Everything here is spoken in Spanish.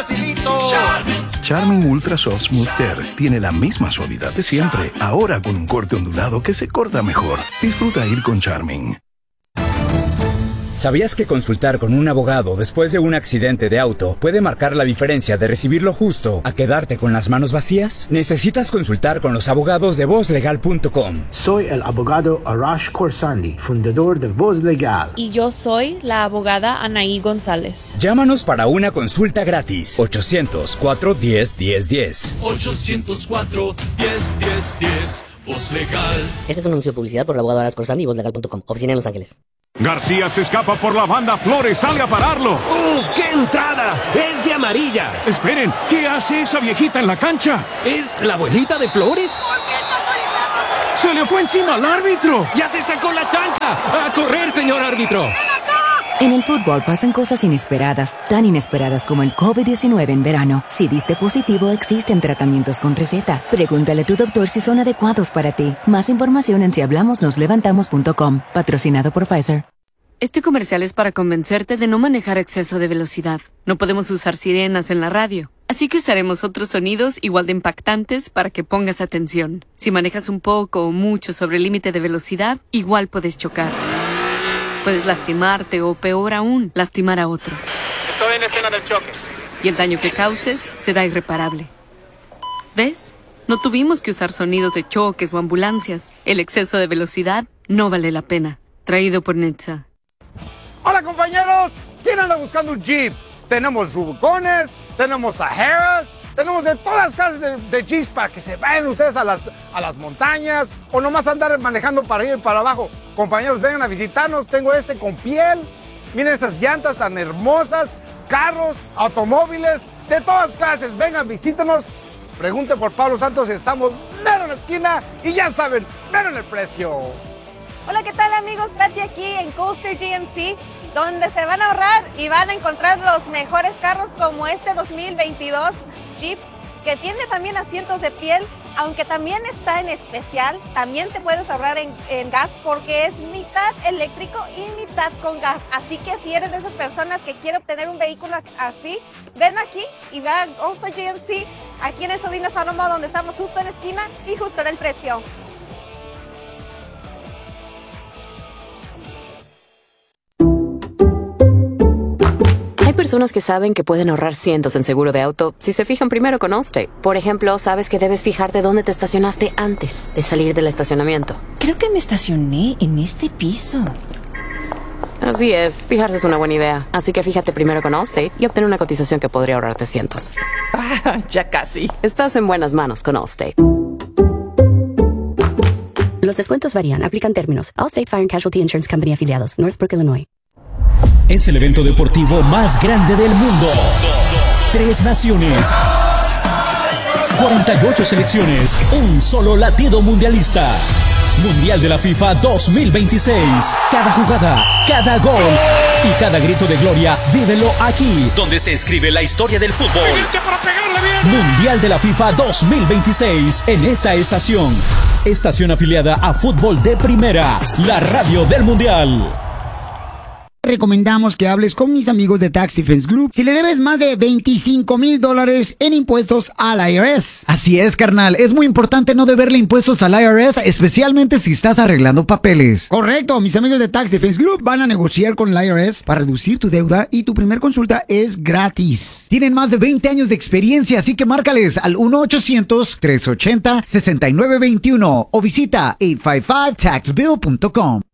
facilito. Charmin Ultra Soft Smooth Tear tiene la misma suavidad de siempre, ahora con un corte ondulado que se corta mejor. Disfruta ir con Charmin. ¿Sabías que consultar con un abogado después de un accidente de auto puede marcar la diferencia de recibir lo justo a quedarte con las manos vacías? Necesitas consultar con los abogados de VozLegal.com. Soy el abogado Arash Khorsandi, fundador de Voz Legal. Y yo soy la abogada Anaí González. Llámanos para una consulta gratis. 800-410-1010. 800-410-1010. Voz Legal. Este es un anuncio de publicidad por el abogado Arash Khorsandi y VozLegal.com. Oficina en Los Ángeles. García se escapa por la banda. Flores, salga a pararlo. ¡Uf, qué entrada! ¡Es de amarilla! Esperen, ¿qué hace esa viejita en la cancha? ¿Es la abuelita de Flores? ¡Se le fue encima al árbitro! ¡Ya se sacó la chancla! ¡A correr, señor árbitro! En el fútbol pasan cosas inesperadas, tan inesperadas como el COVID-19 en verano. Si diste positivo, existen tratamientos con receta. Pregúntale a tu doctor si son adecuados para ti. Más información en sihablamosnoslevantamos.com. Patrocinado por Pfizer. Este comercial es para convencerte de no manejar a exceso de velocidad. No podemos usar sirenas en la radio, así que usaremos otros sonidos igual de impactantes para que pongas atención. Si manejas un poco o mucho sobre el límite de velocidad, igual puedes chocar. Puedes lastimarte o, peor aún, lastimar a otros. Estoy en la escena del choque. Y el daño que causes será irreparable. ¿Ves? No tuvimos que usar sonidos de choques o ambulancias. El exceso de velocidad no vale la pena. Traído por NHTSA. Hola compañeros, ¿quién anda buscando un Jeep? Tenemos Rubicones, tenemos Saharas, tenemos de todas las clases de Jeeps para que se vayan ustedes a las montañas o nomás andar manejando para arriba y para abajo. Compañeros, vengan a visitarnos, tengo este con piel, miren esas llantas tan hermosas, carros, automóviles, de todas clases, vengan, visítenos, pregunten por Pablo Santos, estamos mero en la esquina y ya saben, mero en el precio. Hola, ¿qué tal amigos? Betty aquí en Coaster GMC, donde se van a ahorrar y van a encontrar los mejores carros como este 2022 Jeep, que tiene también asientos de piel, aunque también está en especial. También te puedes ahorrar en gas porque es mitad eléctrico y mitad con gas. Así que si eres de esas personas que quiere obtener un vehículo así, ven aquí y vean Coaster GMC, aquí en Esodina Saloma, donde estamos justo en la esquina y justo en el precio. Hay personas que saben que pueden ahorrar cientos en seguro de auto si se fijan primero con Allstate. Por ejemplo, sabes que debes fijarte dónde te estacionaste antes de salir del estacionamiento. Creo que me estacioné en este piso. Así es, fijarse es una buena idea. Así que fíjate primero con Allstate y obtén una cotización que podría ahorrarte cientos. Ya casi. Estás en buenas manos con Allstate. Los descuentos varían, aplican términos. Allstate Fire and Casualty Insurance Company afiliados, Northbrook, Illinois. Es el evento deportivo más grande del mundo. 3 naciones, 48 selecciones, un solo latido mundialista. Mundial de la FIFA 2026. Cada jugada, cada gol y cada grito de gloria, vívelo aquí, donde se escribe la historia del fútbol. Mundial de la FIFA 2026 en esta estación. Estación afiliada a Fútbol de Primera, la radio del Mundial. Recomendamos que hables con mis amigos de Tax Defense Group si le debes más de $25,000 en impuestos al IRS. Así es, carnal. Es muy importante no deberle impuestos al IRS, especialmente si estás arreglando papeles. Correcto. Mis amigos de Tax Defense Group van a negociar con el IRS para reducir tu deuda y tu primer consulta es gratis. Tienen más de 20 años de experiencia, así que márcales al 1-800-380-6921 o visita 855taxbill.com.